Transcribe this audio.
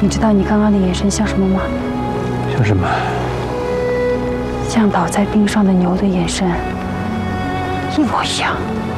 你知道你刚刚的眼神像什么吗？ 像什么？ 像倒在冰上的牛的眼神，一模一样。